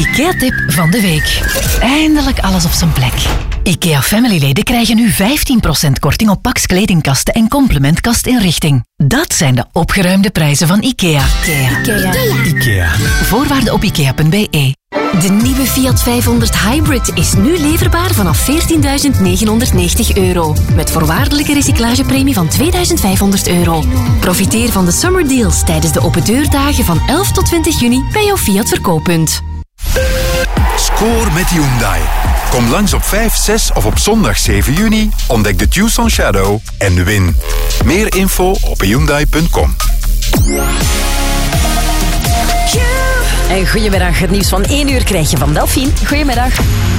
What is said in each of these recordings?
IKEA-tip van de week. Eindelijk alles op zijn plek. IKEA Family-leden krijgen nu 15% korting op Pax kledingkasten en complementkastinrichting. Dat zijn de opgeruimde prijzen van IKEA. IKEA. Voorwaarden op ikea.be. De nieuwe Fiat 500 Hybrid is nu leverbaar vanaf €14.990. Met voorwaardelijke recyclagepremie van €2.500. Profiteer van de summer deals tijdens de open deurdagen van 11 tot 20 juni bij jouw Fiat verkooppunt. Score met Hyundai. Kom langs op 5, 6 of op zondag 7 juni. Ontdek de Tucson Shadow en win. Meer info op hyundai.com. En goedemiddag, het nieuws van 1 uur krijg je van Delphine. Goedemiddag.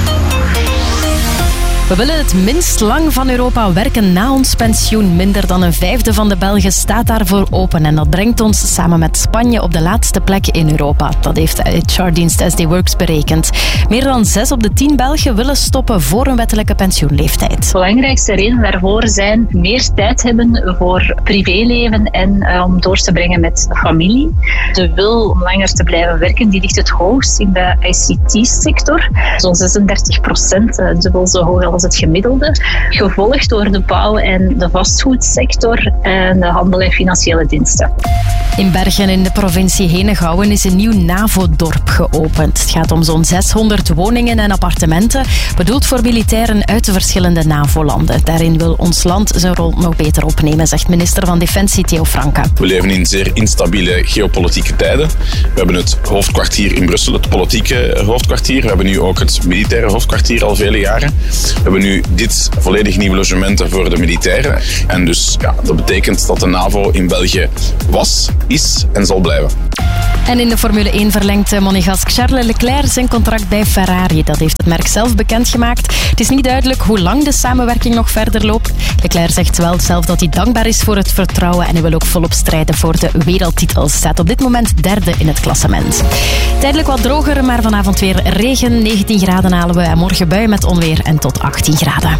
We willen het minst lang van Europa werken na ons pensioen. Minder dan een vijfde van de Belgen staat daarvoor open. En dat brengt ons samen met Spanje op de laatste plek in Europa. Dat heeft HR-dienst SD Works berekend. Meer dan 6 op de 10 Belgen willen stoppen voor een wettelijke pensioenleeftijd. De belangrijkste redenen daarvoor zijn meer tijd hebben voor privéleven en om door te brengen met familie. De wil om langer te blijven werken die ligt het hoogst in de ICT-sector. Zo'n 36%, dubbel zo hoog als het gemiddelde, gevolgd door de bouw- en de vastgoedsector en de handel en financiële diensten. In Bergen in de provincie Henegouwen is een nieuw NAVO-dorp geopend. Het gaat om zo'n 600 woningen en appartementen, bedoeld voor militairen uit de verschillende NAVO-landen. Daarin wil ons land zijn rol nog beter opnemen, zegt minister van Defensie Theo Franke. We leven in zeer instabiele geopolitieke tijden. We hebben het hoofdkwartier in Brussel, het politieke hoofdkwartier. We hebben nu ook het militaire hoofdkwartier al vele jaren. We hebben nu dit volledig nieuwe logementen voor de militairen. En dus dat betekent dat de NAVO in België was, is en zal blijven. En in de Formule 1 verlengt Monegask Charles Leclerc zijn contract bij Ferrari. Dat heeft het merk zelf bekendgemaakt. Het is niet duidelijk hoe lang de samenwerking nog verder loopt. Leclerc zegt wel zelf dat hij dankbaar is voor het vertrouwen en hij wil ook volop strijden voor de wereldtitels. Staat op dit moment derde in het klassement. Tijdelijk wat droger, maar vanavond weer regen. 19 graden halen we en morgen buien met onweer en tot 18 graden.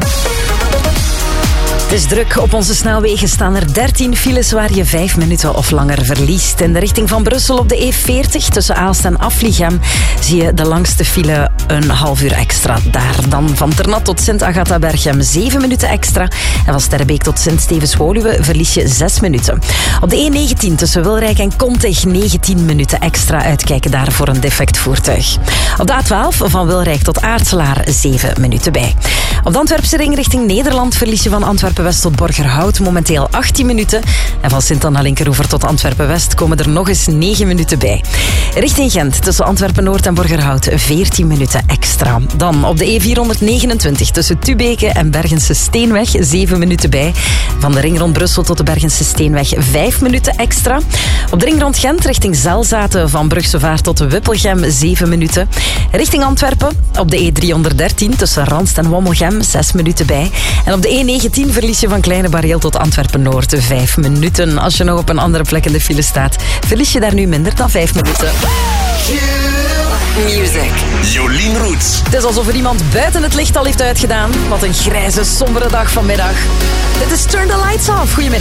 Het is druk. Op onze snelwegen staan er 13 files waar je 5 minuten of langer verliest. In de richting van Brussel op de E40 tussen Aalst en Afligem zie je de langste file een half uur extra. Daar dan van Ternat tot Sint-Agatha-Berchem 7 minuten extra. En van Sterrebeek tot Sint-Stevens-Woluwe verlies je 6 minuten. Op de E19 tussen Wilrijk en Kontig 19 minuten extra. Uitkijken daar voor een defect voertuig. Op de A12 van Wilrijk tot Aartselaar 7 minuten bij. Op de Antwerpse ring richting Nederland verlies je van Antwerpen-West tot Borgerhout momenteel 18 minuten. En van Sint-Anna-Linkeroever tot Antwerpen-West komen er nog eens 9 minuten bij. Richting Gent tussen Antwerpen-Noord en Borgerhout 14 minuten extra. Dan op de E429 tussen Tubeke en Bergense Steenweg 7 minuten bij. Van de ring rond Brussel tot de Bergense Steenweg 5 minuten extra. Op de ring rond Gent richting Zelzaten van Brugsevaart tot Wippelgem 7 minuten. Richting Antwerpen op de E313 tussen Ranst en Wommelgem 6 minuten bij. En op de E19 verlies je van Kleine Bareel tot Antwerpen-Noord 5 minuten. Als je nog op een andere plek in de file staat, verlies je daar nu minder dan 5 minuten. Music. Jolien Roets. Het is alsof er iemand buiten het licht al heeft uitgedaan. Wat een grijze, sombere dag vanmiddag. Dit is Turn the Lights Off. Goedemiddag.